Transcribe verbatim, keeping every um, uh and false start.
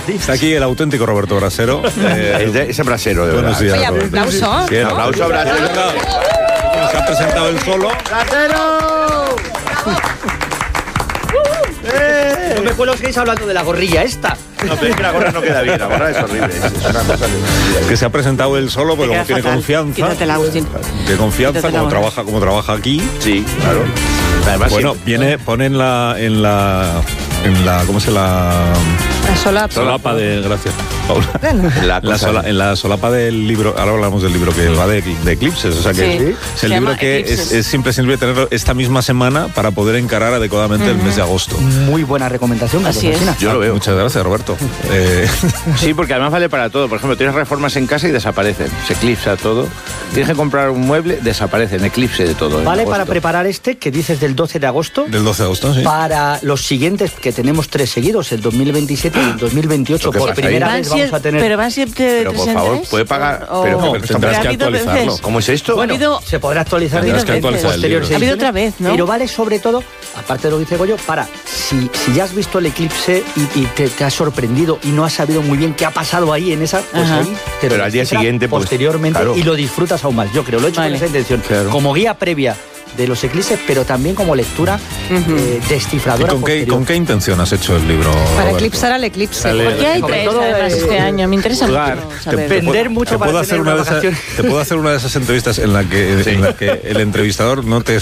Está aquí el auténtico Roberto Brasero. Eh, ese Brasero, de buenos verdad. días, Oye, Roberto. aplauso. Bien, Aplauso, Brasero. Se ha presentado él solo. No me acuerdo que estáis hablando de la gorrilla esta. No, pero es que la gorra no queda bien, la gorra es horrible. Es una cosa que... Que se ha presentado él solo, porque Te como queda tiene fatal. confianza. Quítatela, Agustín. De confianza, Quítatela, como ahora. trabaja, como trabaja aquí. Sí, claro. Además, Bueno, siempre- viene, pone en la, en la, en la, ¿cómo se la? La solapa. Solapa de, gracias, Paula. en la La cosa- sola- en la solapa del libro, ahora hablamos del libro que va de, de Eclipses, o sea que Sí. es Se el libro llama que Eclipses. es, es imprescindible tenerlo esta misma semana para poder encarar adecuadamente el mes de agosto. Muy buena recomendación. Así Carlos es. Alsina. Yo lo veo. Muchas gracias, Roberto. Eh, Sí, porque además vale para todo. Por ejemplo, tienes reformas en casa y desaparecen. Se eclipsa todo. Tienes que comprar un mueble, desaparecen. Eclipse de todo. en Vale agosto. para preparar este que dices del doce de agosto. del doce de agosto, sí. Para los siguientes, que tenemos tres seguidos, el dos mil veintisiete y el dos mil veintiocho, ¿Lo que por pasa primera ¿Van vez vamos siete- a tener... Pero van siempre de Pero, tres por en favor, tres? puede pagar- O- pero- o- pero pero tendrás ha que habido actualizarlo. veces. ¿Cómo es esto? Bueno, Ha habido- se podrá actualizar Tendrás en que actualizar el posteriores libro. Ha habido ediciones, otra vez, ¿no? Pero vale sobre todo, aparte de lo que dice Goyo, para, si, si ya has visto el eclipse y, y te, te has sorprendido y no has sabido muy bien qué ha pasado ahí en esa, pues Ajá. ahí te lo Pero al día descifran siguiente, pues, posteriormente, claro. y lo disfrutas aún más. Yo creo, lo he hecho Vale. con esa intención, Claro. como guía previa de los eclipses, pero también como lectura eh, ¿Y descifradora con qué, posterior. con qué intención has hecho el libro, Para Roberto? eclipsar al eclipse. Sale- ¿Por qué hay Sobre tres todo, además eh, este año? Me interesa jugar. mucho saber. Te- Vender mucho te para puedo tener hacer una una de esas, vacación. te puedo hacer una de esas entrevistas en la que, Sí. en la que el entrevistador no te